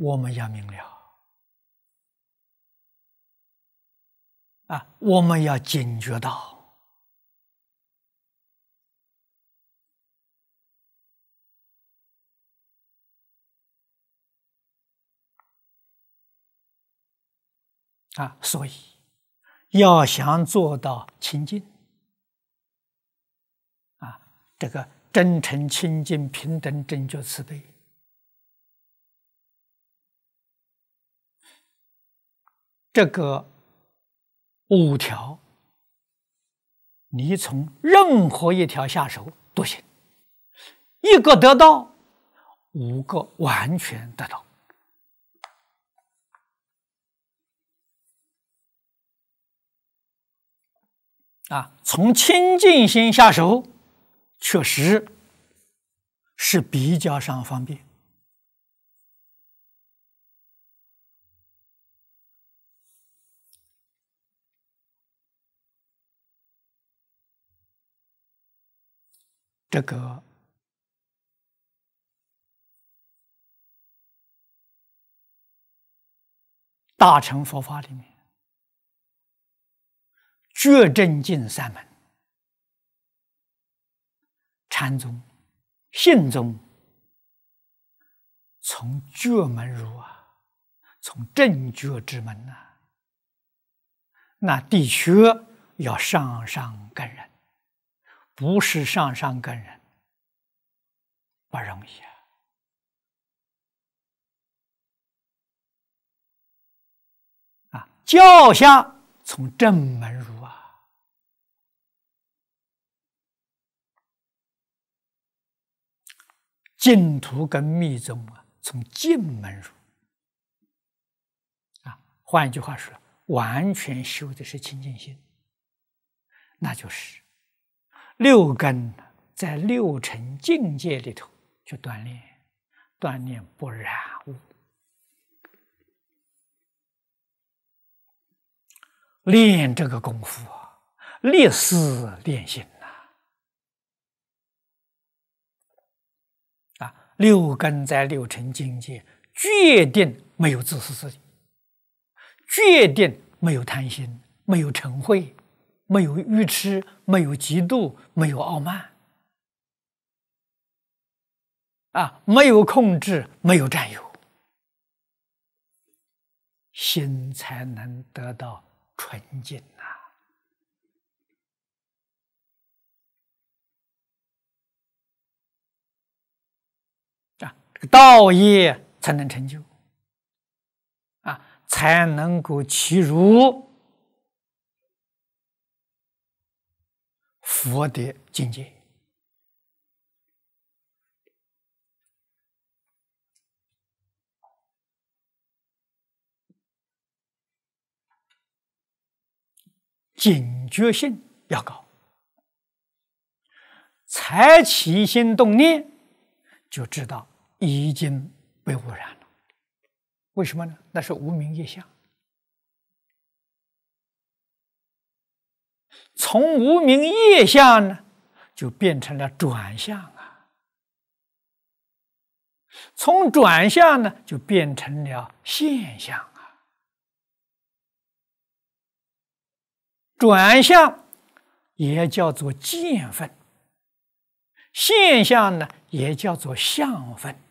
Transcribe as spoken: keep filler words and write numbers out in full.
我们要明了啊，我们要警觉到啊，所以要想做到清净啊，这个真诚、清净、平等、正觉、慈悲，这个五条，你从任何一条下手都行，一个得到，五个完全得到。啊，从清净心下手，确实是比较上方便。这个大乘佛法里面，觉正净三门，禅宗、信宗，从觉门入啊，从正觉之门呐、啊，那的确要上上根人，不是上上根人不容易啊。啊，教下从正门入啊，净土跟密宗啊，从净门入啊。换一句话说，完全修的是清净心，那就是六根在六尘境界里头去锻炼，锻炼不染污，练这个功夫啊，立思练心呐。啊，六根在六尘境界，决定没有自私自利，决定没有贪心，没有嗔恚，没有愚痴，没有嫉妒，没有傲慢，啊，没有控制，没有占有，心才能得到纯净呐！啊，这个道业才能成就，啊，才能够契入佛的境界。警觉性要高，才起心动念就知道已经被污染了。为什么呢？那是无明业相。从无明业相呢，就变成了转向啊；从转向呢，就变成了现象啊。转向也叫做见分，现象呢也叫做相分。